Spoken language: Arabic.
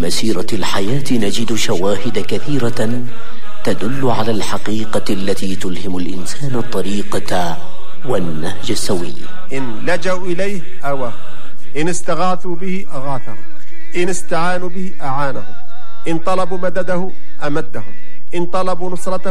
مسيرة الحياة نجد شواهد كثيرة تدل على الحقيقة التي تلهم الإنسان الطريقة والنهج السوي. إن لجأوا إليه آواه، إن استغاثوا به أغاثهم، إن استعانوا به أعانهم، إن طلبوا مدده أمدهم، إن طلبوا نصرته